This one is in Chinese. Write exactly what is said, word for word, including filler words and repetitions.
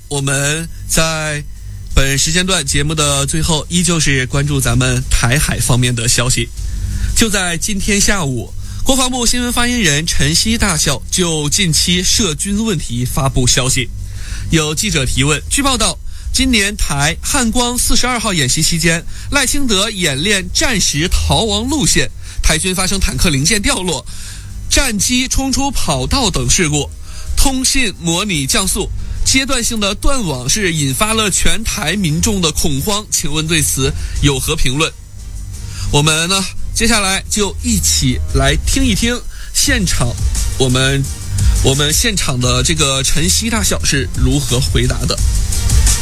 我们在本时间段节目的最后，依旧是关注咱们台海方面的消息。就在今天下午，国防部新闻发言人陈希大校就近期涉军问题发布消息。有记者提问，据报道，今年台汉光四十二号演习期间，赖清德演练战时逃亡路线，台军发生坦克零件掉落、战机冲出跑道等事故，通信模拟降速，阶段性的断网是引发了全台民众的恐慌，请问对此有何评论？我们呢，接下来就一起来听一听现场我们我们现场的这个陈希大校是如何回答的。